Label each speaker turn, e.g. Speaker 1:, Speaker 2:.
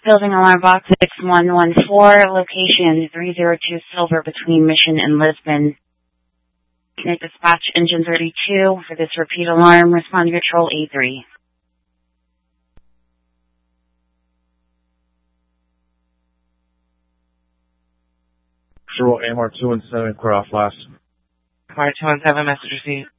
Speaker 1: Building alarm box 6114, location 302 Silver between Mission and Lisbon. Can I dispatch engine 32 for this repeat alarm? Respond to control A3.
Speaker 2: Control AMR 2 and 7, clear off last.
Speaker 3: AMR 2 and 7, message received.